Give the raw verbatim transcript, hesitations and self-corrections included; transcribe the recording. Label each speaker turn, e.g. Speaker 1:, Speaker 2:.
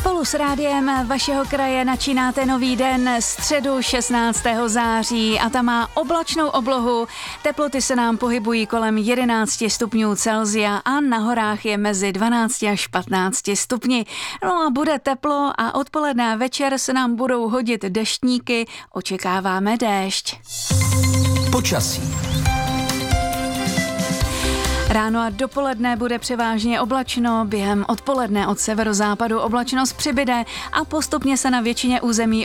Speaker 1: Spolu s rádiem vašeho kraje načínáte nový den, středu šestnáctého září a ta má oblačnou oblohu. Teploty se nám pohybují kolem jedenáct stupňů Celsia a na horách je mezi dvanáct až patnáct stupni. No a bude teplo a odpoledne a večer se nám budou hodit deštníky, očekáváme déšť.
Speaker 2: Počasí.
Speaker 1: Ráno a dopoledne bude převážně oblačno, během odpoledne od severozápadu oblačnost přibyde a postupně se na většině území